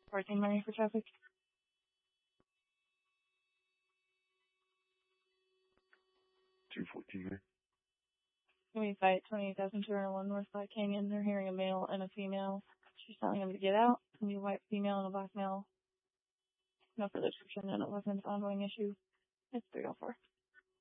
Parking money for traffic. 214. We fight 28,201 North Black Canyon. They're hearing a male and a female. She's telling him to get out. A new white female and a black male. No further description, and it wasn't an ongoing issue. It's 304.